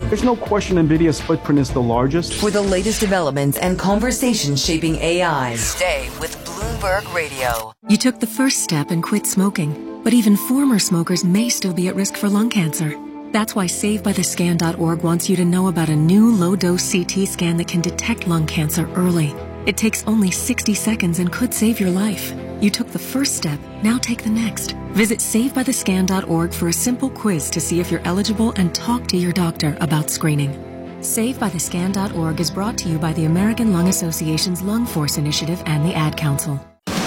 There's no question NVIDIA's footprint is the largest. For the latest developments and conversations shaping AI, stay with Bloomberg Radio. You took the first step and quit smoking, but even former smokers may still be at risk for lung cancer. That's why SaveByTheScan.org wants you to know about a new low-dose CT scan that can detect lung cancer early. It takes only 60 seconds and could save your life. You took the first step, now take the next. Visit SaveByTheScan.org for a simple quiz to see if you're eligible and talk to your doctor about screening. SaveByTheScan.org is brought to you by the American Lung Association's Lung Force Initiative and the Ad Council.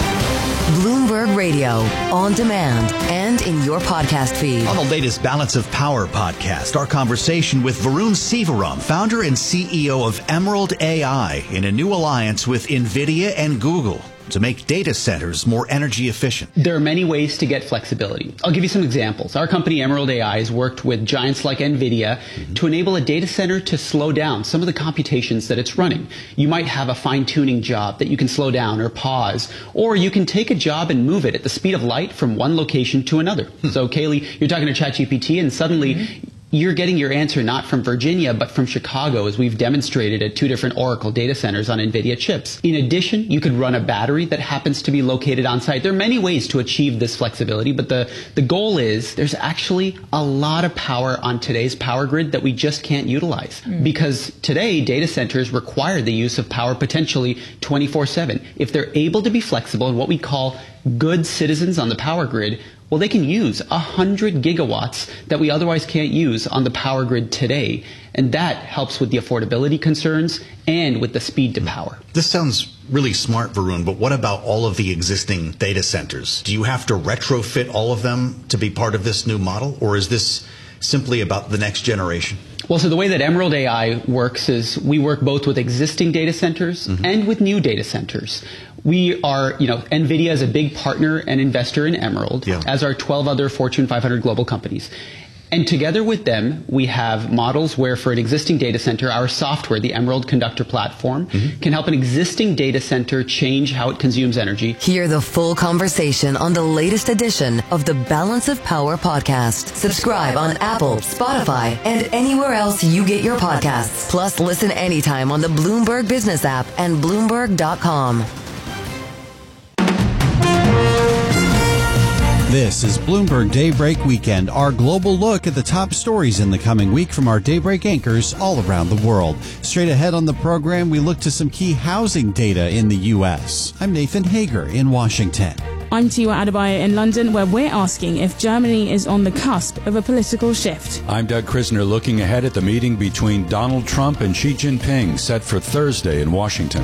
Bloomberg Radio, on demand and in your podcast feed. On the latest Balance of Power podcast, our conversation with Varun Sivaram, founder and CEO of Emerald AI, in a new alliance with NVIDIA and Google to make data centers more energy efficient. There are many ways to get flexibility. I'll give you some examples. Our company, Emerald AI, has worked with giants like NVIDIA to enable a data center to slow down some of the computations that it's running. You might have a fine-tuning job that you can slow down or pause, or you can take a job and move it at the speed of light from one location to another. So, Kaylee, you're talking to ChatGPT, and suddenly you're getting your answer not from Virginia, but from Chicago, as we've demonstrated at 2 different Oracle data centers on NVIDIA chips. In addition, you could run a battery that happens to be located on site. There are many ways to achieve this flexibility, but the goal is there's actually a lot of power on today's power grid that we just can't utilize. Because today, data centers require the use of power potentially 24/7. If they're able to be flexible in what we call good citizens on the power grid, well, they can use 100 gigawatts that we otherwise can't use on the power grid today. And that helps with the affordability concerns and with the speed to power. This sounds really smart, Varun, but what about all of the existing data centers? Do you have to retrofit all of them to be part of this new model, or is this simply about the next generation? Well, so the way that Emerald AI works is we work both with existing data centers and with new data centers. We are, NVIDIA is a big partner and investor in Emerald, as are 12 other Fortune 500 global companies. And together with them, we have models where for an existing data center, our software, the Emerald Conductor platform, can help an existing data center change how it consumes energy. Hear the full conversation on the latest edition of the Balance of Power podcast. Subscribe on Apple, Spotify, and anywhere else you get your podcasts. Plus, listen anytime on the Bloomberg Business app and Bloomberg.com. This is Bloomberg Daybreak Weekend, our global look at the top stories in the coming week from our Daybreak anchors all around the world. Straight ahead on the program, we look to some key housing data in the U.S. I'm Nathan Hager in Washington. I'm Tiwa Adebayo in London, where we're asking if Germany is on the cusp of a political shift. I'm Doug Krisner, looking ahead at the meeting between Donald Trump and Xi Jinping set for Thursday in Washington.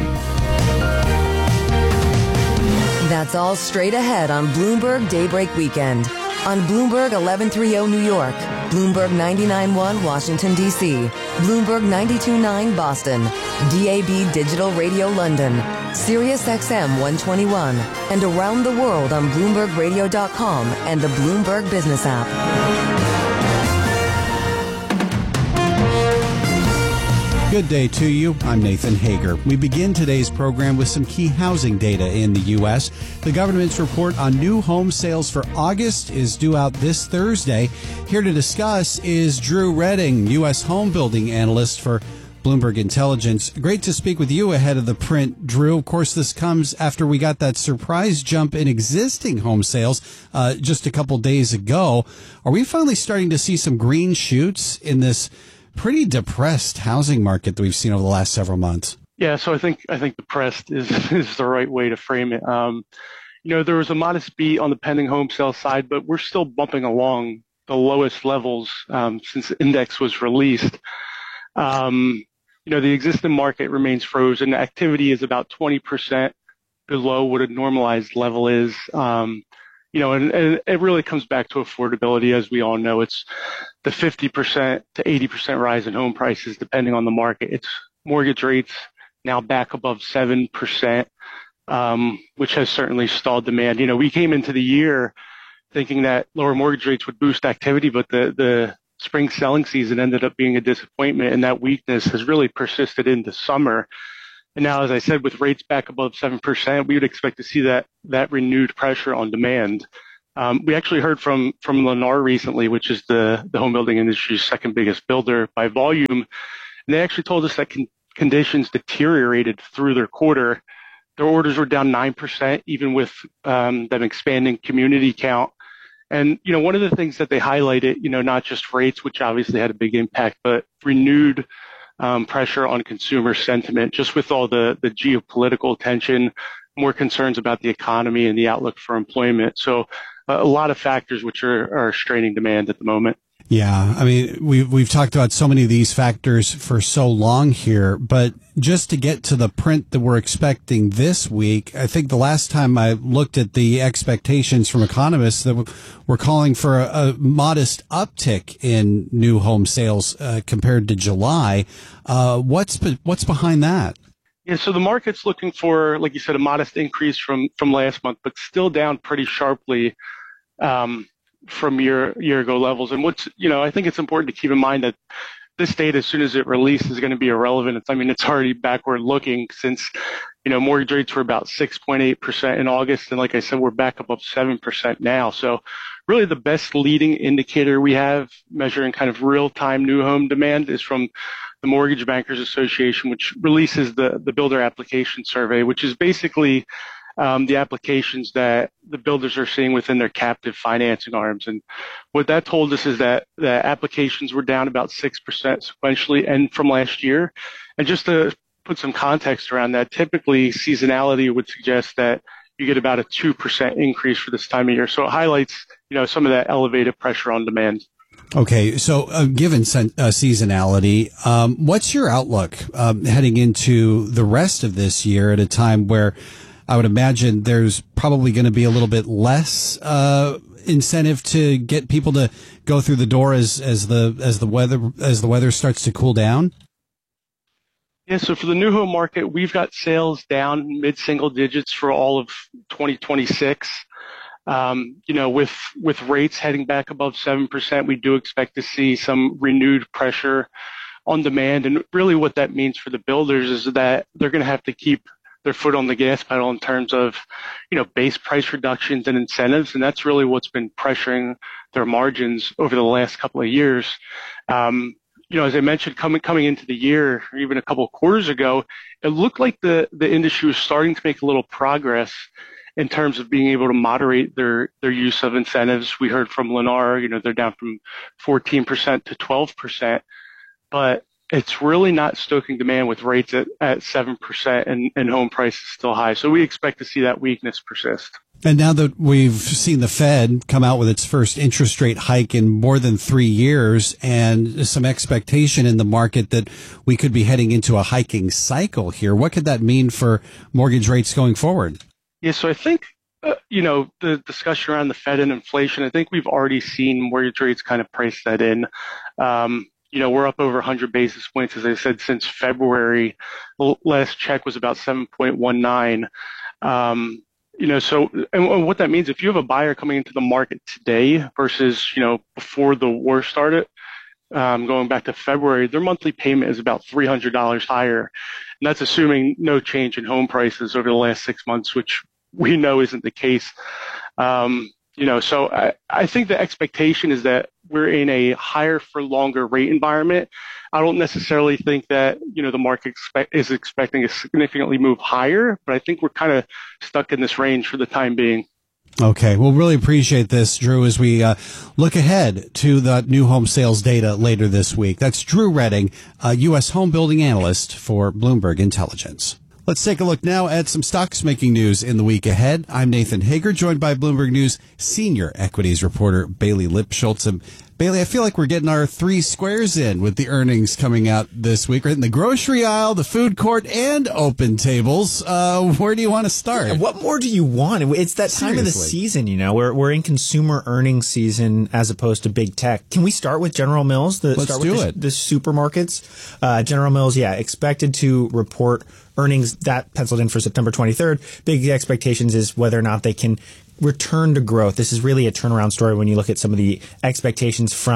That's all straight ahead on Bloomberg Daybreak Weekend. On Bloomberg 1130 New York, Bloomberg 99.1 Washington, D.C., Bloomberg 92.9 Boston, DAB Digital Radio London, Sirius XM 121, and around the world on BloombergRadio.com and the Bloomberg Business app. Good day to you. I'm Nathan Hager. We begin today's program with some key housing data in the U.S. The government's report on new home sales for August is due out this Thursday. Here to discuss is Drew Redding, U.S. home building analyst for Bloomberg Intelligence. Great to speak with you ahead of the print, Drew. Of course, this comes after we got that surprise jump in existing home sales just a couple days ago. Are we finally starting to see some green shoots in this pretty depressed housing market that we've seen over the last several months? Yeah, so I think depressed is the right way to frame it. There was a modest beat on the pending home sale side, but we're still bumping along the lowest levels since the index was released. The existing market remains frozen. Activity is about 20% below what a normalized level is. And it really comes back to affordability. As we all know, it's the 50% to 80% rise in home prices, depending on the market. It's mortgage rates now back above 7%, which has certainly stalled demand. We came into the year thinking that lower mortgage rates would boost activity, but the spring selling season ended up being a disappointment, and that weakness has really persisted into summer. And now, as I said, with rates back above 7%, we would expect to see that renewed pressure on demand. We actually heard from Lennar recently, which is the home building industry's second biggest builder by volume. And they actually told us that conditions deteriorated through their quarter. Their orders were down 9%, even with them expanding community count. And, one of the things that they highlighted, not just rates, which obviously had a big impact, but renewed pressure on consumer sentiment, just with all the geopolitical tension, more concerns about the economy and the outlook for employment. So a lot of factors which are straining demand at the moment. Yeah, I mean, we've talked about so many of these factors for so long here, but just to get to the print that we're expecting this week, I think the last time I looked at the expectations from economists that we're calling for a modest uptick in new home sales compared to July. What's behind that? Yeah, so the market's looking for, like you said, a modest increase from last month, but still down pretty sharply from year ago levels. And I think it's important to keep in mind that this data, as soon as it releases, is going to be irrelevant. It's already backward looking since, mortgage rates were about 6.8% in August. And like I said, we're back above 7% now. So really the best leading indicator we have measuring kind of real time new home demand is from the Mortgage Bankers Association, which releases the builder application survey, which is basically the applications that the builders are seeing within their captive financing arms. And what that told us is that the applications were down about 6% sequentially and from last year. And just to put some context around that, typically seasonality would suggest that you get about a 2% increase for this time of year. So it highlights, some of that elevated pressure on demand. Okay, so given seasonality, what's your outlook heading into the rest of this year at a time where I would imagine there's probably going to be a little bit less incentive to get people to go through the door as the weather starts to cool down? Yeah, so for the new home market, we've got sales down mid-single digits for all of 2026. With rates heading back above 7%, we do expect to see some renewed pressure on demand. And really what that means for the builders is that they're going to have to keep their foot on the gas pedal in terms of, base price reductions and incentives. And that's really what's been pressuring their margins over the last couple of years. As I mentioned, coming into the year, or even a couple of quarters ago, it looked like the industry was starting to make a little progress in terms of being able to moderate their use of incentives. We heard from Lennar, they're down from 14% to 12%, but it's really not stoking demand with rates at 7% and home prices still high. So we expect to see that weakness persist. And now that we've seen the Fed come out with its first interest rate hike in more than 3 years and some expectation in the market that we could be heading into a hiking cycle here, what could that mean for mortgage rates going forward? Yeah, so I think, the discussion around the Fed and inflation, I think we've already seen mortgage rates kind of price that in. We're up over 100 basis points, as I said, since February. Last check was about 7.19. And what that means, if you have a buyer coming into the market today versus, before the war started, going back to February, their monthly payment is about $300 higher. And that's assuming no change in home prices over the last 6 months, which we know isn't the case. So I think the expectation is that we're in a higher for longer rate environment. I don't necessarily think that, the market is expecting to significantly move higher, but I think we're kind of stuck in this range for the time being. Okay. We'll really appreciate this, Drew, as we look ahead to the new home sales data later this week. That's Drew Redding, a U.S. home building analyst for Bloomberg Intelligence. Let's take a look now at some stocks making news in the week ahead. I'm Nathan Hager, joined by Bloomberg News senior equities reporter Bailey Lipschultz. And Bailey, I feel like we're getting our 3 squares in with the earnings coming out this week, right? In the grocery aisle, the food court, and open tables. Where do you want to start? Yeah, what more do you want? It's that time of the season, We're in consumer earnings season as opposed to big tech. Can we start with General Mills? Let's do it. The supermarkets. General Mills, expected to report earnings that penciled in for September 23rd. Big expectations is whether or not they can return to growth. This is really a turnaround story when you look at some of the expectations from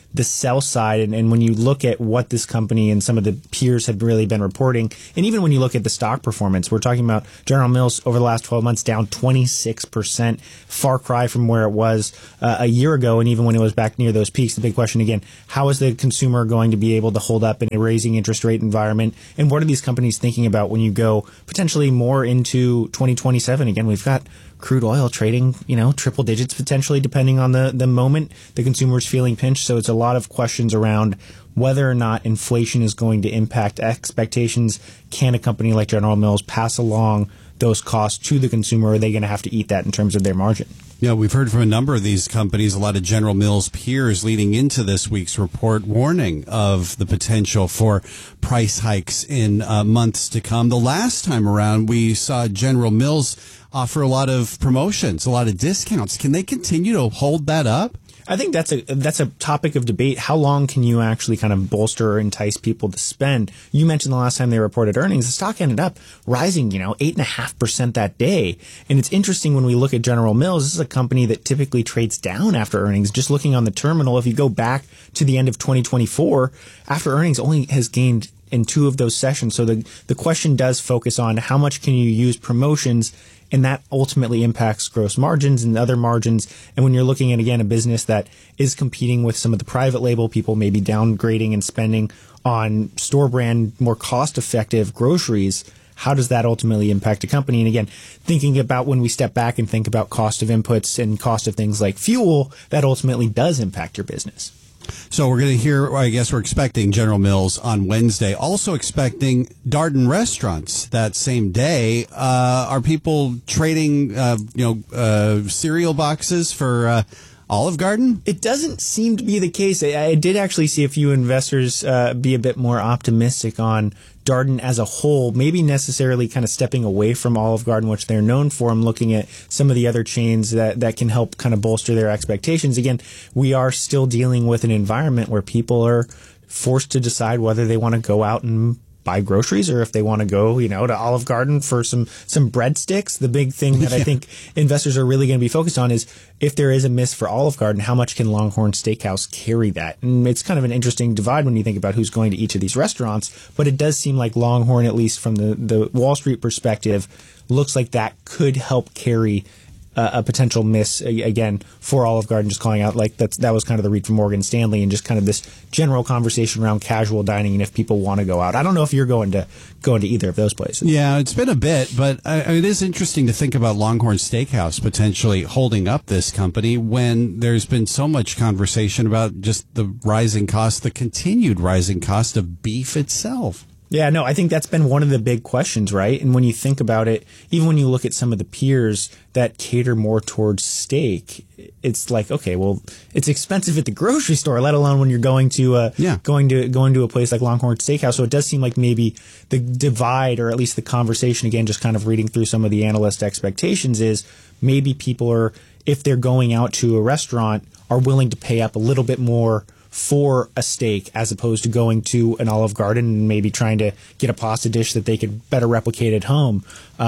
the sell side. And when you look at what this company and some of the peers have really been reporting, and even when you look at the stock performance, we're talking about General Mills over the last 12 months down 26%, far cry from where it was a year ago. And even when it was back near those peaks, the big question again, how is the consumer going to be able to hold up in a raising interest rate environment? And what are these companies thinking about when you go potentially more into 2027? Again, we've got crude oil trading, triple digits potentially, depending on the moment the consumer's feeling pinched. So it's a lot of questions around whether or not inflation is going to impact expectations. Can a company like General Mills pass along those costs to the consumer? Or are they going to have to eat that in terms of their margin? Yeah, we've heard from a number of these companies, a lot of General Mills peers leading into this week's report, warning of the potential for price hikes in months to come. The last time around, we saw General Mills offer a lot of promotions, a lot of discounts. Can they continue to hold that up? I think that's a topic of debate. How long can you actually kind of bolster or entice people to spend? You mentioned the last time they reported earnings, the stock ended up rising, 8.5% that day. And it's interesting when we look at General Mills, this is a company that typically trades down after earnings. Just looking on the terminal, if you go back to the end of 2024, after earnings only has gained in 2 of those sessions. So the question does focus on how much can you use promotions, and that ultimately impacts gross margins and other margins. And when you're looking at, again, a business that is competing with some of the private label people, maybe downgrading and spending on store brand, more cost effective groceries, how does that ultimately impact a company? And again, thinking about when we step back and think about cost of inputs and cost of things like fuel, that ultimately does impact your business. So we're going to hear, I guess we're expecting General Mills on Wednesday, also expecting Darden Restaurants that same day. Are people trading, cereal boxes for Olive Garden? It doesn't seem to be the case. I did actually see a few investors be a bit more optimistic on Darden as a whole, maybe necessarily kind of stepping away from Olive Garden, which they're known for. I'm looking at some of the other chains that can help kind of bolster their expectations. Again, we are still dealing with an environment where people are forced to decide whether they want to go out and buy groceries or if they want to go, to Olive Garden for some breadsticks. The big thing that I think investors are really going to be focused on is if there is a miss for Olive Garden, how much can Longhorn Steakhouse carry that? And it's kind of an interesting divide when you think about who's going to each of these restaurants, but it does seem like Longhorn, at least from the Wall Street perspective, looks like that could help carry a potential miss again for Olive Garden, just calling out like that was kind of the read from Morgan Stanley and just kind of this general conversation around casual dining and if people want to go out. I don't know if you're going to either of those places. Yeah, it's been a bit, but it is interesting to think about Longhorn Steakhouse potentially holding up this company when there's been so much conversation about just the rising cost, the continued rising cost of beef itself. Yeah, no, I think that's been one of the big questions, right? And when you think about it, even when you look at some of the peers that cater more towards steak, it's like, okay, well, it's expensive at the grocery store, let alone when you're going to going to a place like Longhorn Steakhouse. So it does seem like maybe the divide, or at least the conversation, again, just kind of reading through some of the analyst expectations, is maybe people are, if they're going out to a restaurant, are willing to pay up a little bit more for a steak as opposed to going to an Olive Garden and maybe trying to get a pasta dish that they could better replicate at home.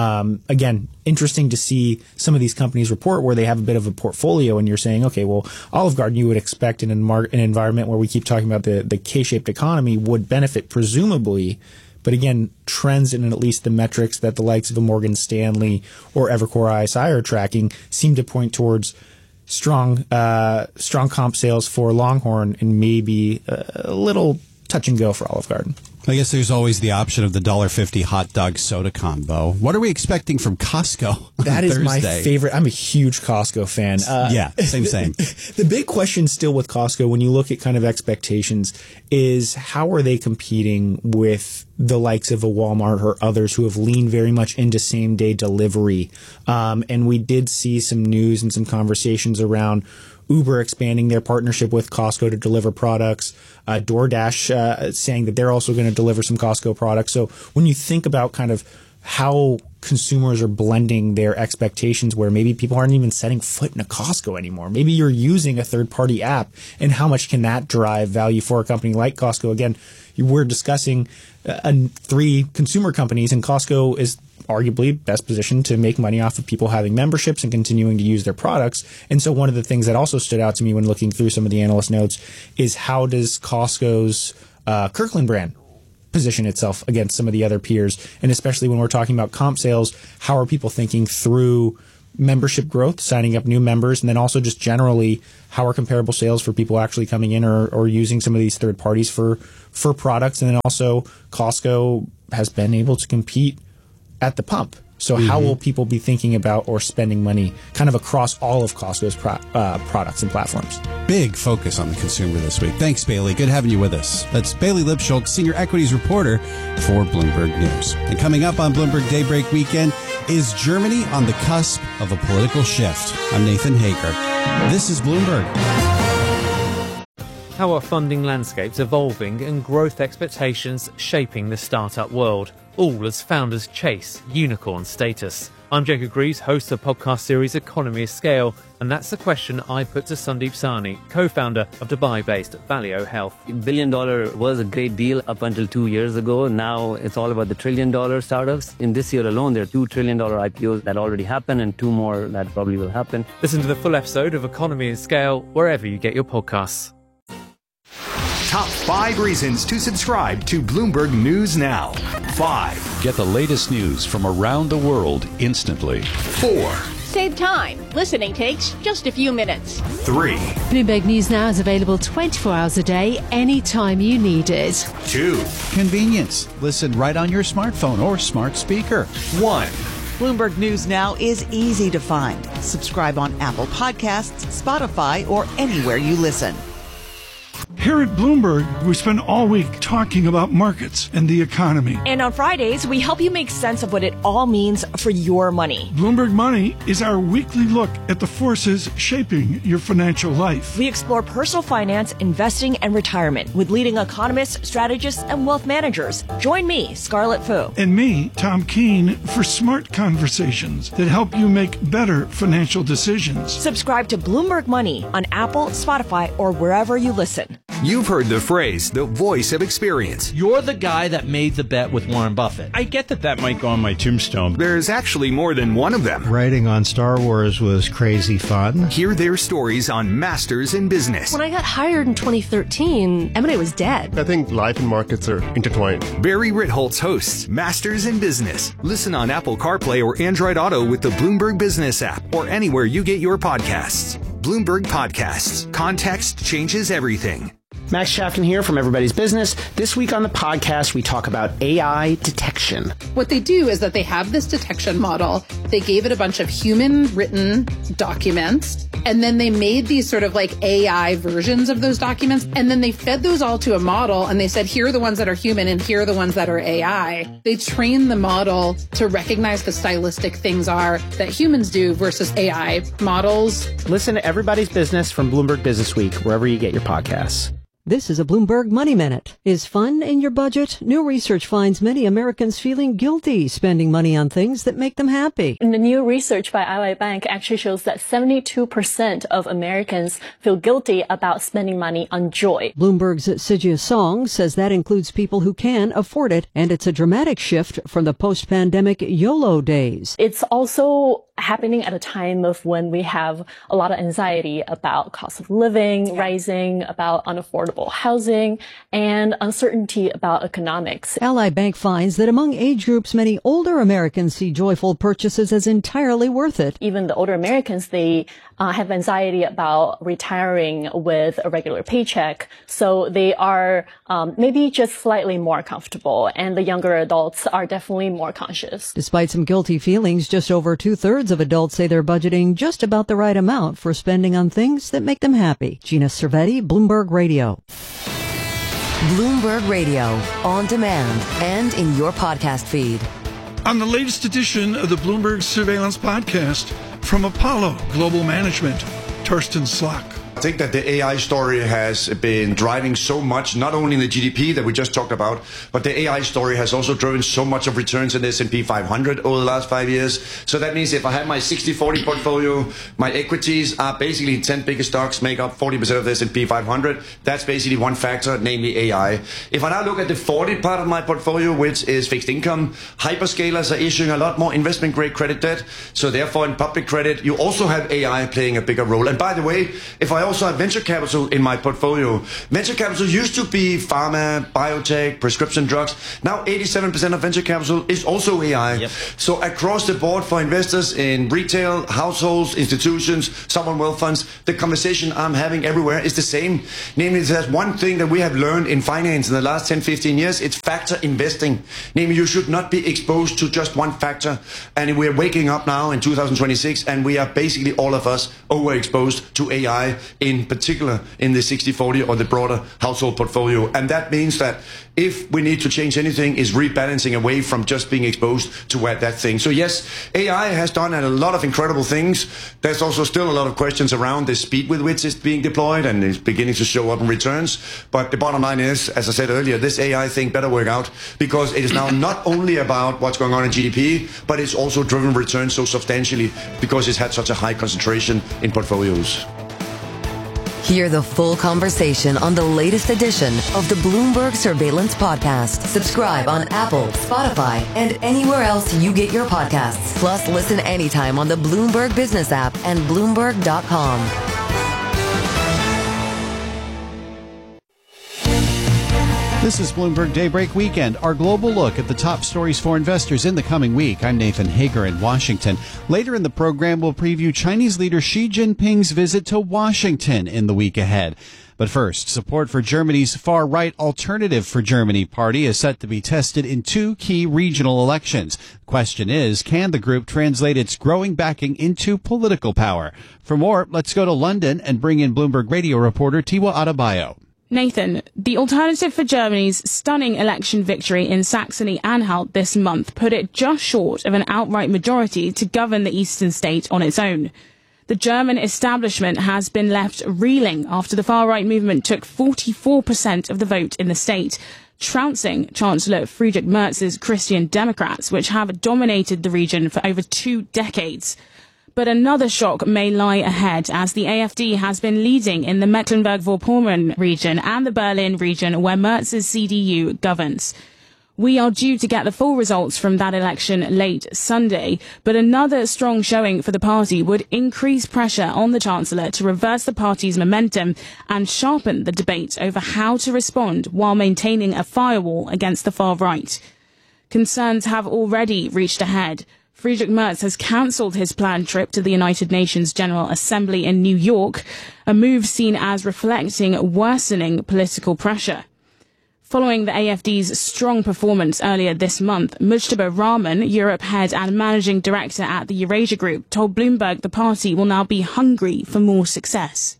Again, interesting to see some of these companies report where they have a bit of a portfolio and you're saying, okay, well, Olive Garden, you would expect in an environment where we keep talking about the K-shaped economy would benefit presumably. But again, trends in at least the metrics that the likes of a Morgan Stanley or Evercore ISI are tracking seem to point towards strong comp sales for Longhorn and maybe a little touch and go for Olive Garden. I guess there's always the option of the $1.50 hot dog soda combo. What are we expecting from Costco? That is my favorite. I'm a huge Costco fan. Yeah, same. The big question still with Costco, when you look at kind of expectations, is how are they competing with the likes of a Walmart or others who have leaned very much into same day delivery? And we did see some news and some conversations around Uber expanding their partnership with Costco to deliver products, DoorDash saying that they're also going to deliver some Costco products. So when you think about kind of how consumers are blending their expectations where maybe people aren't even setting foot in a Costco anymore. Maybe you're using a third-party app, and how much can that drive value for a company like Costco? Again, we're discussing 3 consumer companies, and Costco is arguably best positioned to make money off of people having memberships and continuing to use their products. And so one of the things that also stood out to me when looking through some of the analyst notes is how does Costco's Kirkland brand position itself against some of the other peers? And especially when we're talking about comp sales, how are people thinking through membership growth, signing up new members, and then also just generally how are comparable sales for people actually coming in or using some of these third parties for products? And then also Costco has been able to compete at the pump. So how will people be thinking about or spending money kind of across all of Costco's products and platforms? Big focus on the consumer this week. Thanks, Bailey. Good having you with us. That's Bailey Lipschultz, Senior Equities Reporter for Bloomberg News. And coming up on Bloomberg Daybreak Weekend, is Germany on the cusp of a political shift? I'm Nathan Hager. This is Bloomberg. How are funding landscapes evolving and growth expectations shaping the startup world? All as founders chase unicorn status. I'm Jacob Greaves, host of the podcast series Economy of Scale, and that's the question I put to Sandeep Sahni, co-founder of Dubai-based Valeo Health. $1 billion was a great deal up until 2 years ago. Now it's all about the $1 trillion startups. In this year alone, there are $2 trillion IPOs that already happened and 2 more that probably will happen. Listen to the full episode of Economy of Scale wherever you get your podcasts. Top 5 reasons to subscribe to Bloomberg News Now. 5. Get the latest news from around the world instantly. 4. Save time. Listening takes just a few minutes. 3. Bloomberg News Now is available 24 hours a day, anytime you need it. 2. Convenience. Listen right on your smartphone or smart speaker. 1. Bloomberg News Now is easy to find. Subscribe on Apple Podcasts, Spotify, or anywhere you listen. Here at Bloomberg, we spend all week talking about markets and the economy. And on Fridays, we help you make sense of what it all means for your money. Bloomberg Money is our weekly look at the forces shaping your financial life. We explore personal finance, investing, and retirement with leading economists, strategists, and wealth managers. Join me, Scarlett Fu. And me, Tom Keene, for smart conversations that help you make better financial decisions. Subscribe to Bloomberg Money on Apple, Spotify, or wherever you listen. You've heard the phrase, the voice of experience. You're the guy that made the bet with Warren Buffett. I get that might go on my tombstone. There's actually more than one of them. Writing on Star Wars was crazy fun. Hear their stories on Masters in Business. When I got hired in 2013, M&A was dead. I think life and markets are intertwined. Barry Ritholtz hosts Masters in Business. Listen on Apple CarPlay or Android Auto with the Bloomberg Business app or anywhere you get your podcasts. Bloomberg Podcasts. Context changes everything. Max Chafkin here from Everybody's Business. This week on the podcast, we talk about AI detection. What they do is that they have this detection model. They gave it a bunch of human-written documents, and then they made these sort of like AI versions of those documents, and then they fed those all to a model, and they said, here are the ones that are human, and here are the ones that are AI. They train the model to recognize the stylistic things are that humans do versus AI models. Listen to Everybody's Business from Bloomberg Business Week, wherever you get your podcasts. This is a Bloomberg Money Minute. Is fun in your budget? New research finds many Americans feeling guilty spending money on things that make them happy. And the new research by Ally Bank actually shows that 72% of Americans feel guilty about spending money on joy. Bloomberg's Sijia Song says that includes people who can afford it, and it's a dramatic shift from the post-pandemic YOLO days. It's also happening at a time of when we have a lot of anxiety about cost of living rising, about unaffordable housing, and uncertainty about economics. Ally Bank finds that among age groups, many older Americans see joyful purchases as entirely worth it. Even the older Americans, they have anxiety about retiring with a regular paycheck, so they are maybe just slightly more comfortable, and the younger adults are definitely more conscious. Despite some guilty feelings, just over 2/3 of adults say they're budgeting just about the right amount for spending on things that make them happy. Gina Cervetti, Bloomberg Radio. Bloomberg Radio, on demand and in your podcast feed. On the latest edition of the Bloomberg Surveillance Podcast, from Apollo Global Management, Torsten Slok. I think that the AI story has been driving so much, not only in the GDP that we just talked about, but the AI story has also driven so much of returns in the S&P 500 over the last 5 years. So that means if I have my 60-40 portfolio, my equities are basically 10 biggest stocks make up 40% of the S&P 500. That's basically one factor, namely AI. If I now look at the 40 part of my portfolio, which is fixed income, hyperscalers are issuing a lot more investment grade credit debt. So therefore in public credit, you also have AI playing a bigger role. And by the way, if I also have venture capital in my portfolio, venture capital used to be pharma, biotech, prescription drugs. Now 87% of venture capital is also AI. Yep. So across the board for investors in retail, households, institutions, sovereign wealth funds, the conversation I'm having everywhere is the same. Namely, there's one thing that we have learned in finance in the last 10, 15 years, it's factor investing. Namely, you should not be exposed to just one factor. And we're waking up now in 2026, and we are basically all of us overexposed to AI, in particular in the 60-40 or the broader household portfolio. And that means that if we need to change anything, is rebalancing away from just being exposed to that thing. So yes, AI has done a lot of incredible things. There's also still a lot of questions around the speed with which it's being deployed and is beginning to show up in returns. But the bottom line is, as I said earlier, this AI thing better work out, because it is now not only about what's going on in GDP, but it's also driven returns so substantially because it's had such a high concentration in portfolios. Hear the full conversation on the latest edition of the Bloomberg Surveillance Podcast. Subscribe on Apple, Spotify, and anywhere else you get your podcasts. Plus, listen anytime on the Bloomberg Business app and Bloomberg.com. This is Bloomberg Daybreak Weekend, our global look at the top stories for investors in the coming week. I'm Nathan Hager in Washington. Later in the program, we'll preview Chinese leader Xi Jinping's visit to Washington in the week ahead. But first, support for Germany's far-right Alternative for Germany party is set to be tested in 2 key regional elections. The question is, can the group translate its growing backing into political power? For more, let's go to London and bring in Bloomberg radio reporter Tiwa Adebayo. Nathan, the Alternative for Germany's stunning election victory in Saxony-Anhalt this month put it just short of an outright majority to govern the eastern state on its own. The German establishment has been left reeling after the far-right movement took 44% of the vote in the state, trouncing Chancellor Friedrich Merz's Christian Democrats, which have dominated the region for over 2 decades. But another shock may lie ahead, as the AfD has been leading in the Mecklenburg-Vorpommern region and the Berlin region, where Merz's CDU governs. We are due to get the full results from that election late Sunday, but another strong showing for the party would increase pressure on the Chancellor to reverse the party's momentum and sharpen the debate over how to respond while maintaining a firewall against the far right. Concerns have already reached a head. Friedrich Merz has cancelled his planned trip to the United Nations General Assembly in New York, a move seen as reflecting worsening political pressure. Following the AfD's strong performance earlier this month, Mujtaba Rahman, Europe head and managing director at the Eurasia Group, told Bloomberg the party will now be hungry for more success.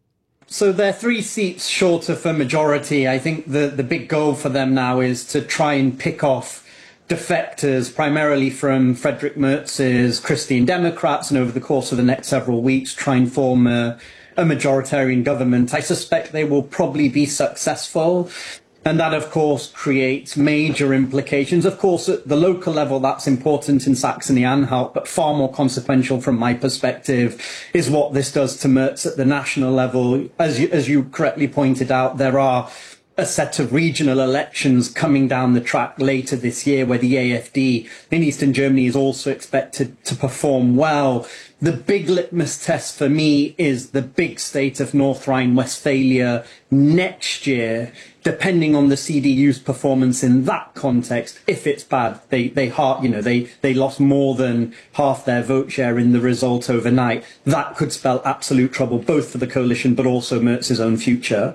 So they're 3 seats shorter for majority. I think the big goal for them now is to try and pick off defectors, primarily from Friedrich Merz's Christian Democrats, and over the course of the next several weeks try and form a majoritarian government. I suspect they will probably be successful. And that, of course, creates major implications. Of course, at the local level, that's important in Saxony-Anhalt, but far more consequential from my perspective is what this does to Merz at the national level. As you correctly pointed out, there are a set of regional elections coming down the track later this year, where the AfD in Eastern Germany is also expected to perform well. The big litmus test for me is the big state of North Rhine-Westphalia next year, depending on the CDU's performance in that context. If it's bad, they lost more than half their vote share in the result overnight. That could spell absolute trouble, both for the coalition but also Merz's own future.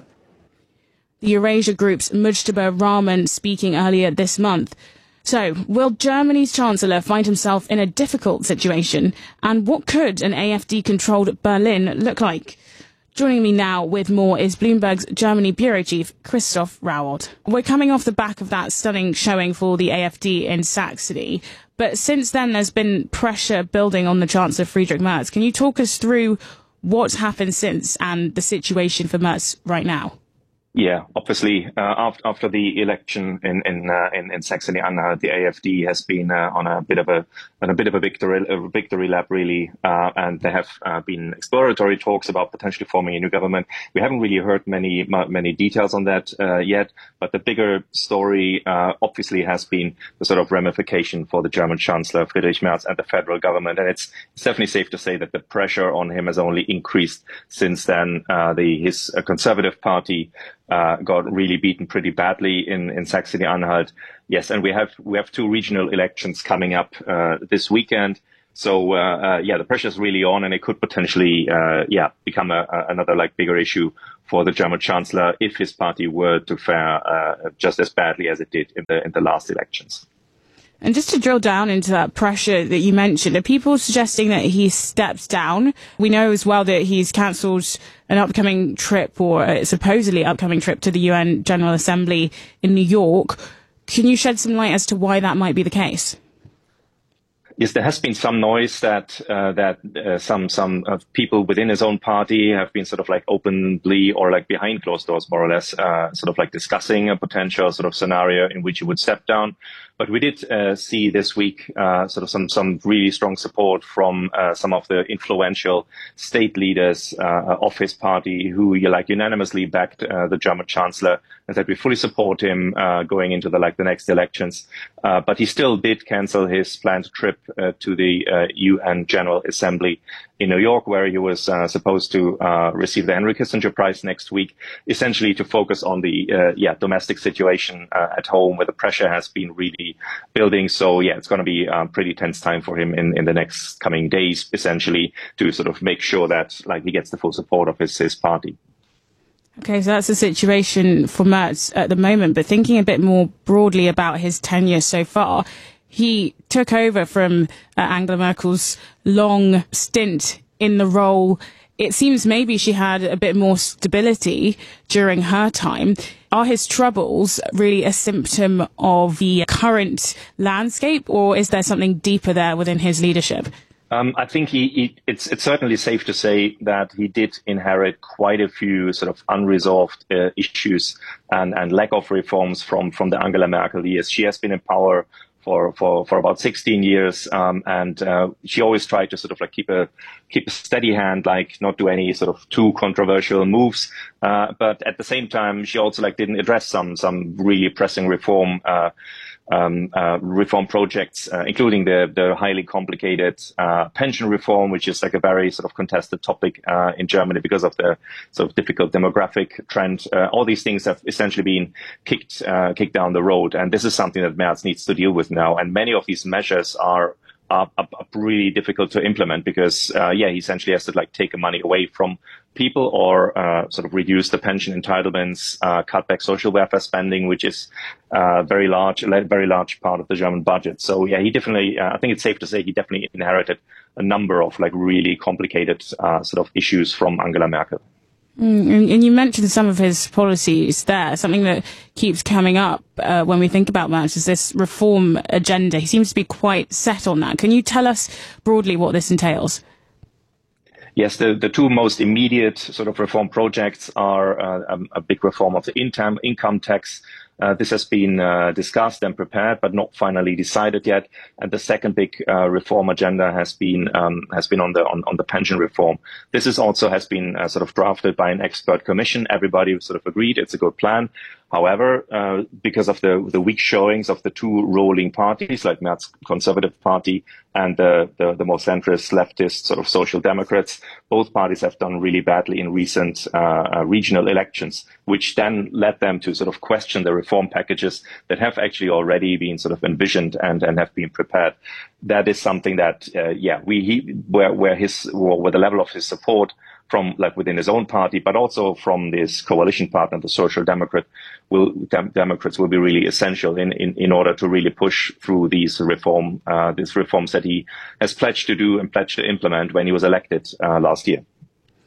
The Eurasia Group's Mujtaba Rahman speaking earlier this month. So, will Germany's Chancellor find himself in a difficult situation? And what could an AfD-controlled Berlin look like? Joining me now with more is Bloomberg's Germany Bureau Chief, Christoph Rauwald. We're coming off the back of that stunning showing for the AfD in Saxony. But since then, there's been pressure building on the Chancellor Friedrich Merz. Can you talk us through What's happened since and the situation for Merz right now? Yeah, obviously, after the election in Saxony-Anhalt, the AfD has been on a bit of a victory lap, really, and there have been exploratory talks about potentially forming a new government. We haven't really heard many details on that yet, but the bigger story obviously has been the sort of ramification for the German Chancellor Friedrich Merz and the federal government, and it's definitely safe to say that the pressure on him has only increased since then. His Conservative Party got really beaten pretty badly in Saxony-Anhalt. Yes, and we have two regional elections coming up this weekend. So the pressure is really on, and it could potentially become another bigger issue for the German Chancellor if his party were to fare just as badly as it did in the last elections. And just to drill down into that pressure that you mentioned, are people suggesting that he steps down? We know as well that he's cancelled an upcoming trip, or a supposedly upcoming trip, to the UN General Assembly in New York. Can you shed some light as to why that might be the case? Yes, there has been some noise that some people within his own party have been sort of openly or behind closed doors, more or less, discussing a potential sort of scenario in which he would step down. But we did see this week some really strong support from some of the influential state leaders of his party who unanimously backed the German Chancellor and said we fully support him going into the next elections. But he still did cancel his planned trip to the UN General Assembly in New York, where he was supposed to receive the Henry Kissinger Prize next week, essentially to focus on the domestic situation at home, where the pressure has been really building. So it's going to be a pretty tense time for him in the next coming days, essentially, to sort of make sure that he gets the full support of his party. Okay, so that's the situation for Merz at the moment. But thinking a bit more broadly about his tenure so far, he took over from Angela Merkel's long stint in the role. It seems maybe she had a bit more stability during her time. Are his troubles really a symptom of the current landscape, or is there something deeper there within his leadership? I think it's certainly safe to say that he did inherit quite a few sort of unresolved issues and lack of reforms from the Angela Merkel years. She has been in power for about 16 years, and she always tried to sort of keep a steady hand, not do any sort of too controversial moves. But at the same time, she also didn't address some really pressing reform projects, including the highly complicated pension reform, which is a very sort of contested topic in Germany because of the sort of difficult demographic trend. All these things have essentially been kicked down the road, and this is something that Merz needs to deal with now. And many of these measures are really difficult to implement because he essentially has to take money away from people or sort of reduce the pension entitlements, cut back social welfare spending, which is a very large part of the German budget. So he definitely, I think it's safe to say he definitely inherited a number of really complicated sort of issues from Angela Merkel. And you mentioned some of his policies there. Something that keeps coming up when we think about Merz is this reform agenda. He seems to be quite set on that. Can you tell us broadly what this entails? Yes, the two most immediate sort of reform projects are a big reform of the income tax. This has been discussed and prepared, but not finally decided yet. And the second big reform agenda has been on the pension reform. This has been sort of drafted by an expert commission. Everybody sort of agreed it's a good plan. However, because of the weak showings of the two ruling parties, like Merz's Conservative Party and the more centrist leftist sort of Social Democrats, both parties have done really badly in recent regional elections, which then led them to sort of question the reform packages that have actually already been sort of envisioned and have been prepared. That is something that, where the level of his support from within his own party, but also from this coalition partner, the Social Democrats will be really essential in order to really push through these reforms that he has pledged to do and pledged to implement when he was elected last year.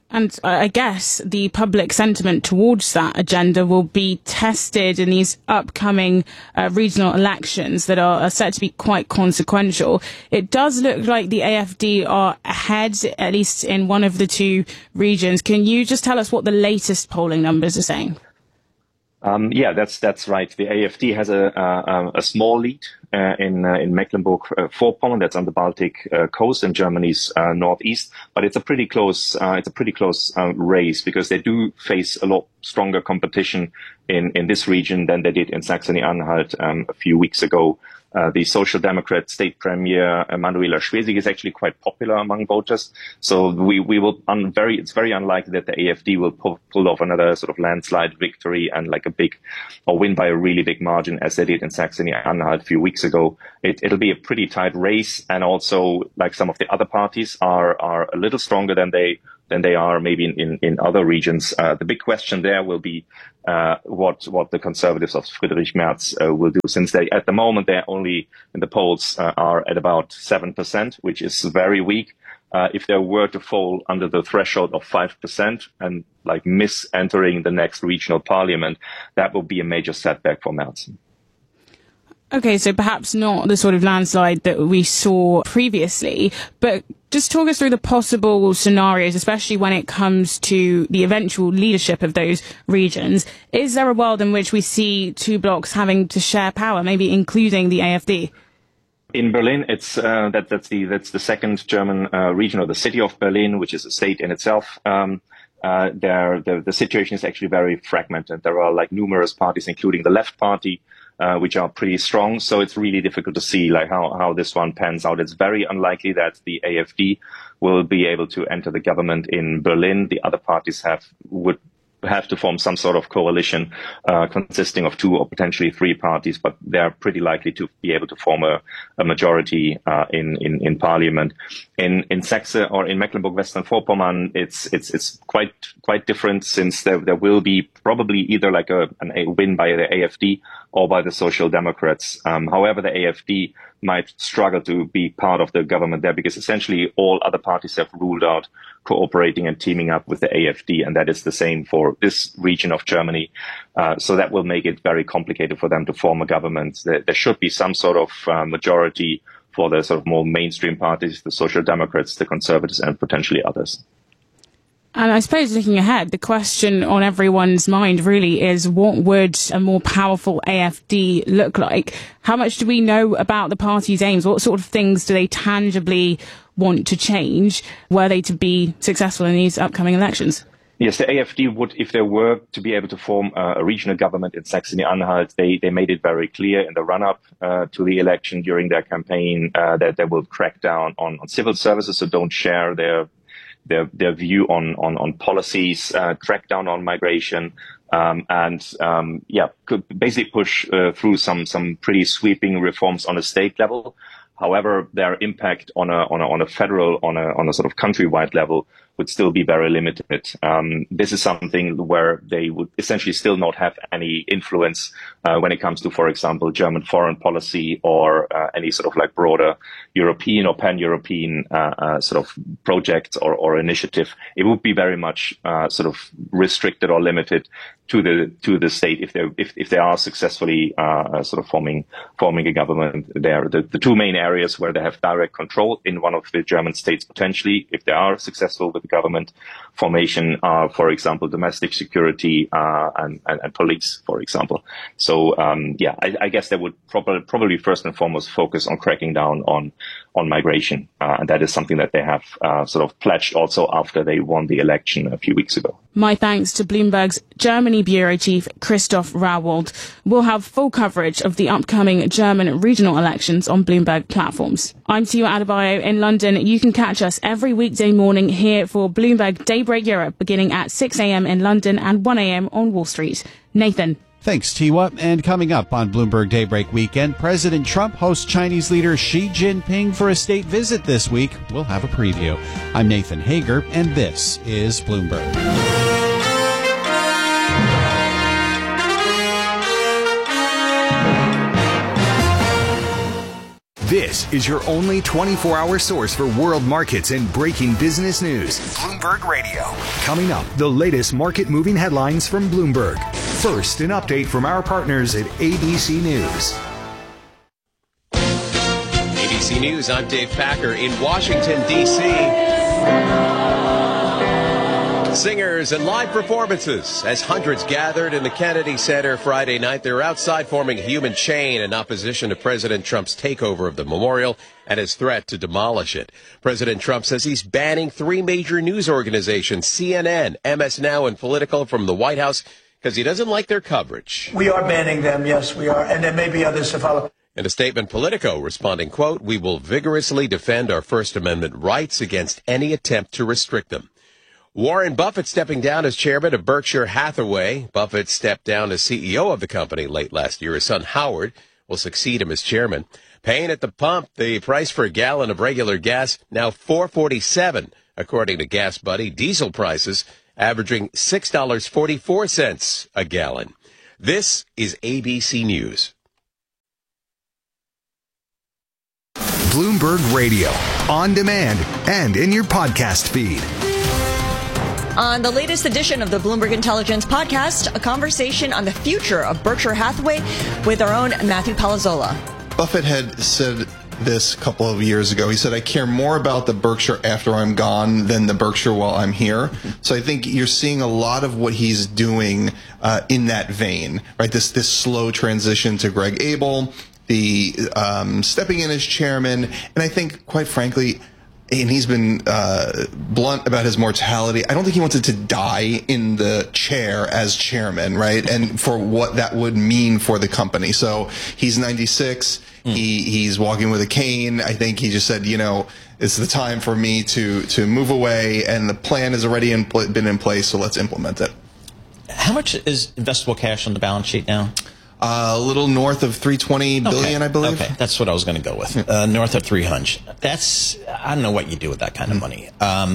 And I guess the public sentiment towards that agenda will be tested in these upcoming regional elections that are set to be quite consequential. It does look like the AfD are ahead, at least in one of the two regions. Can you just tell us what the latest polling numbers are saying? Yeah, that's right. The AfD has a small lead in Mecklenburg-Vorpommern. That's on the Baltic coast in Germany's northeast. But it's a pretty close race, because they do face a lot stronger competition in this region than they did in Saxony-Anhalt a few weeks ago. The Social Democrat state premier Manuela Schwesig is actually quite popular among voters. So it's very unlikely that the AfD will pull off another sort of landslide victory and win by a really big margin as they did in Saxony-Anhalt a few weeks ago. It'll be a pretty tight race, and also, like some of the other parties are a little stronger than they are maybe in other regions. The big question there will be what the Conservatives of Friedrich Merz will do, since at the moment they're only in the polls are at about 7%, which is very weak. If they were to fall under the threshold of 5% and miss entering the next regional parliament, that will be a major setback for Merz. Okay, so perhaps not the sort of landslide that we saw previously, but just talk us through the possible scenarios, especially when it comes to the eventual leadership of those regions. Is there a world in which we see two blocs having to share power, maybe including the AfD? In Berlin, it's that's the second German region, or the city of Berlin, which is a state in itself. The situation is actually very fragmented. There are numerous parties, including the Left Party, which are pretty strong. So it's really difficult to see how this one pans out. It's very unlikely that the AfD will be able to enter the government in Berlin. The other parties would have to form some sort of coalition consisting of 2 or potentially 3 parties, but they're pretty likely to be able to form a majority in parliament. In Saxe or in Mecklenburg-Vorpommern, it's quite different, since there will be probably either a win by the AfD or by the Social Democrats. However, the AfD might struggle to be part of the government there, because essentially all other parties have ruled out cooperating and teaming up with the AfD, and that is the same for this region of Germany. So that will make it very complicated for them to form a government. There should be some sort of majority for the sort of more mainstream parties, the Social Democrats, the Conservatives, and potentially others. And I suppose looking ahead, the question on everyone's mind really is, what would a more powerful AfD look like? How much do we know about the party's aims? What sort of things do they tangibly want to change were they to be successful in these upcoming elections? Yes, the AfD would, if they were to be able to form a regional government in Saxony-Anhalt, they made it very clear in the run-up to the election during their campaign that they will crack down on civil services, so don't share their view on policies, crack down on migration, could basically push through some pretty sweeping reforms on a state level. However, their impact on a federal, on a sort of countrywide level would still be very limited. This is something where they would essentially still not have any influence when it comes to, for example, German foreign policy or any sort of broader European or pan-European sort of project or initiative. It would be very much sort of restricted or limited to the state if they are successfully sort of forming a government there. The two main areas where they have direct control in one of the German states, potentially, if they are successful with the government formation, are, for example, domestic security and police, for example. So I guess they would probably first and foremost focus on cracking down on migration, and that is something that they have sort of pledged also after they won the election a few weeks ago. My thanks to Bloomberg's Germany Bureau Chief Christoph Rauwald. We'll have full coverage of the upcoming German regional elections on Bloomberg platforms. I'm Tia Adebayo in London. You can catch us every weekday morning here for Bloomberg Daybreak Europe, beginning at 6 a.m. in London and 1 a.m. on Wall Street. Nathan. Thanks, Tiwa. And coming up on Bloomberg Daybreak Weekend, President Trump hosts Chinese leader Xi Jinping for a state visit this week. We'll have a preview. I'm Nathan Hager, and this is Bloomberg. This is your only 24-hour source for world markets and breaking business news. Bloomberg Radio. Coming up, the latest market-moving headlines from Bloomberg. First, an update from our partners at ABC News. ABC News, I'm Dave Packer in Washington, D.C. Singers and live performances as hundreds gathered in the Kennedy Center Friday night. They were outside forming a human chain in opposition to President Trump's takeover of the memorial and his threat to demolish it. President Trump says he's banning 3 major news organizations, CNN, MS Now, and Politico, from the White House because he doesn't like their coverage. We are banning them, yes, we are, and there may be others to follow. In a statement, Politico responding, quote, "We will vigorously defend our First Amendment rights against any attempt to restrict them." Warren Buffett stepping down as chairman of Berkshire Hathaway. Buffett stepped down as CEO of the company late last year. His son Howard will succeed him as chairman. Pain at the pump. The price for a gallon of regular gas now $4.47, according to Gas Buddy. Diesel prices averaging $6.44 a gallon. This is ABC News. Bloomberg Radio, on demand and in your podcast feed. On the latest edition of the Bloomberg Intelligence Podcast, a conversation on the future of Berkshire Hathaway with our own Matthew Palazzola. Buffett had said this a couple of years ago. He said, I care more about the Berkshire after I'm gone than the Berkshire while I'm here. So I think you're seeing a lot of what he's doing in that vein, right? This slow transition to Greg Abel, the stepping in as chairman, and I think, quite frankly, and he's been blunt about his mortality. I don't think he wanted to die in the chair as chairman, right? And for what that would mean for the company. So he's 96. He's walking with a cane. I think he just said, it's the time for me to move away, and the plan has already been in place, so let's implement it. How much is investable cash on the balance sheet now? A little north of $320 billion, I believe. Okay, that's what I was going to go with. North of 300. I don't know what you do with that kind of money.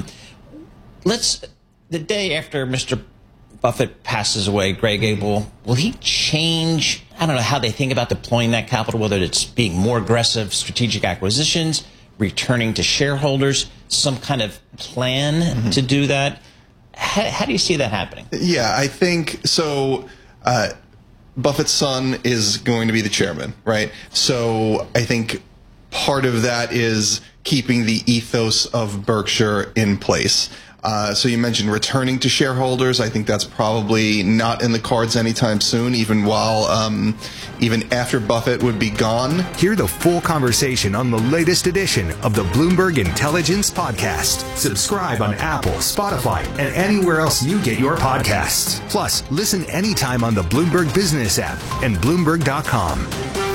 The day after Mr. Buffett passes away, Greg Abel, will he change, I don't know, how they think about deploying that capital, whether it's being more aggressive strategic acquisitions, returning to shareholders, some kind of plan to do that? How do you see that happening? Yeah, I think so. Buffett's son is going to be the chairman, right? So I think part of that is keeping the ethos of Berkshire in place. So you mentioned returning to shareholders. I think that's probably not in the cards anytime soon, even after Buffett would be gone. Hear the full conversation on the latest edition of the Bloomberg Intelligence Podcast. Subscribe on Apple, Spotify, and anywhere else you get your podcasts. Plus, listen anytime on the Bloomberg Business app and Bloomberg.com.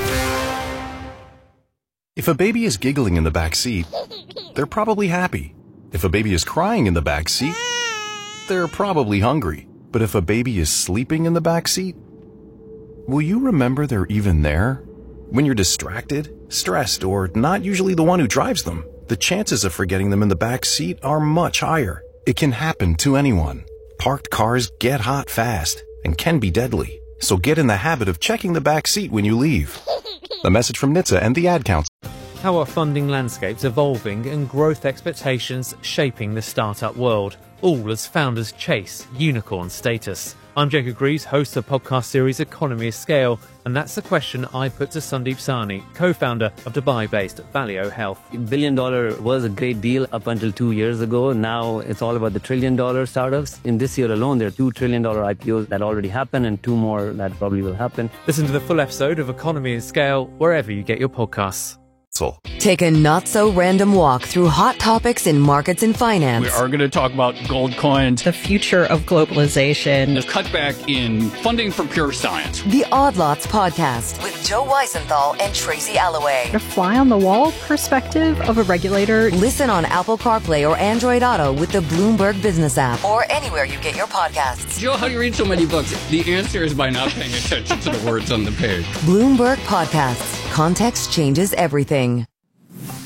If a baby is giggling in the back seat, they're probably happy. If a baby is crying in the back seat, they're probably hungry. But if a baby is sleeping in the back seat, will you remember they're even there? When you're distracted, stressed, or not usually the one who drives them, the chances of forgetting them in the back seat are much higher. It can happen to anyone. Parked cars get hot fast and can be deadly. So get in the habit of checking the back seat when you leave. A message from NHTSA and the Ad Council. How are funding landscapes evolving and growth expectations shaping the startup world, all as founders chase unicorn status? I'm Jacob Greaves, host of the podcast series Economy of Scale, and that's the question I put to Sandeep Sahni, co-founder of Dubai-based Valeo Health. $1 billion was a great deal up until 2 years ago. Now it's all about the $1 trillion startups. In this year alone, there are $2 trillion IPOs that already happened and 2 more that probably will happen. Listen to the full episode of Economy of Scale wherever you get your podcasts. Take a not-so-random walk through hot topics in markets and finance. We are going to talk about gold coins, the future of globalization, the cutback in funding for pure science. The Odd Lots Podcast with Joe Weisenthal and Tracy Alloway. The fly-on-the-wall perspective of a regulator. Listen on Apple CarPlay or Android Auto with the Bloomberg Business app or anywhere you get your podcasts. Joe, how do you read so many books? The answer is by not paying attention to the words on the page. Bloomberg Podcasts. Context changes everything.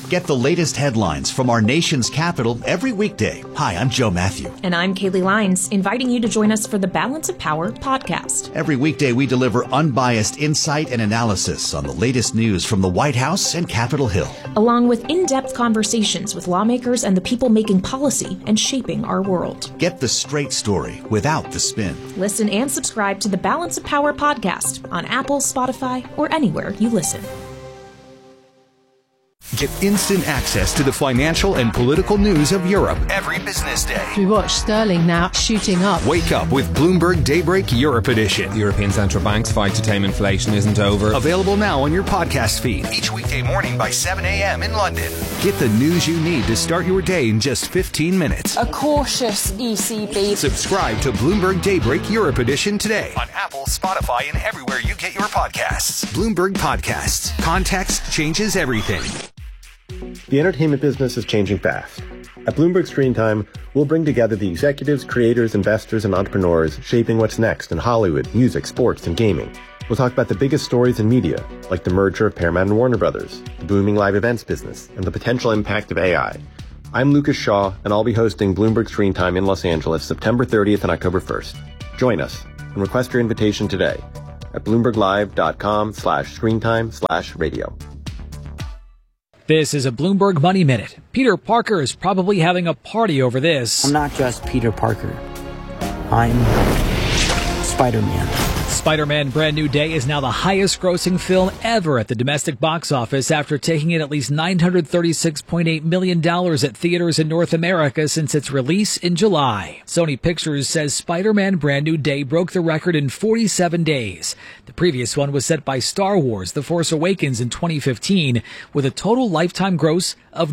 Get the latest headlines from our nation's capital every weekday. Hi, I'm Joe Matthew. And I'm Kaylee Lyons, inviting you to join us for the Balance of Power podcast. Every weekday, we deliver unbiased insight and analysis on the latest news from the White House and Capitol Hill, along with in-depth conversations with lawmakers and the people making policy and shaping our world. Get the straight story without the spin. Listen and subscribe to the Balance of Power podcast on Apple, Spotify, or anywhere you listen. Get instant access to the financial and political news of Europe every business day. We watch sterling now shooting up. Wake up with Bloomberg Daybreak Europe Edition. The European Central Bank's fight to tame inflation isn't over. Available now on your podcast feed. Each weekday morning by 7 a.m. in London. Get the news you need to start your day in just 15 minutes. A cautious ECB. Subscribe to Bloomberg Daybreak Europe Edition today. On Apple, Spotify, and everywhere you get your podcasts. Bloomberg Podcasts. Context changes everything. The entertainment business is changing fast. At Bloomberg Screen Time, we'll bring together the executives, creators, investors, and entrepreneurs shaping what's next in Hollywood, music, sports, and gaming. We'll talk about the biggest stories in media, like the merger of Paramount and Warner Brothers, the booming live events business, and the potential impact of AI. I'm Lucas Shaw, and I'll be hosting Bloomberg Screen Time in Los Angeles September 30th and October 1st. Join us and request your invitation today at bloomberglive.com/screentime/radio. This is a Bloomberg Money Minute. Peter Parker is probably having a party over this. I'm not just Peter Parker. I'm Spider-Man. Spider-Man Brand New Day is now the highest grossing film ever at the domestic box office after taking in at least $936.8 million at theaters in North America since its release in July. Sony Pictures says Spider-Man Brand New Day broke the record in 47 days. The previous one was set by Star Wars The Force Awakens in 2015 with a total lifetime gross of